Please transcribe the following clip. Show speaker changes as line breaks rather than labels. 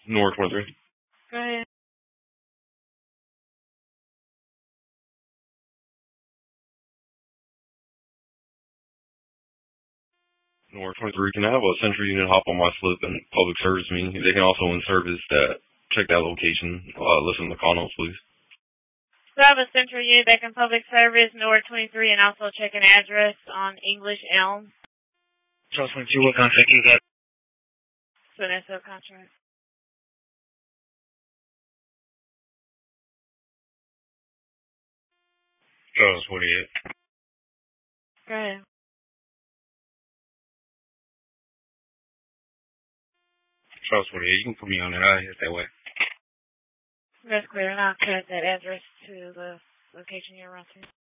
North 23.
Go ahead.
North 23, can I have a central unit hop on my slip and public service me? They can also in service that check that location. Listen to the call notes, please.
So I have a central unit back in public service, North 23, and also check an address on English Elm.
Charles 22, what contract you got?
So that's a contract.
Charles 28.
Go ahead.
Charles 48, you can put me on it. I'll hit that way.
That's clear, and I'll cut that address to the location you're running to.